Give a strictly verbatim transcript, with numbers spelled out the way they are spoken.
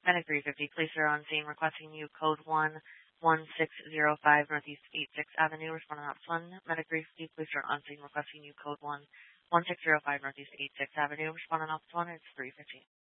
Medic three fifty, police are on scene requesting you code one one six zero five Northeast eighty-sixth Avenue, responding to Ops one. Medic three fifty, police are on scene requesting you code one one six zero five Northeast eighty-sixth Avenue, responding to Ops one. It's three fifty.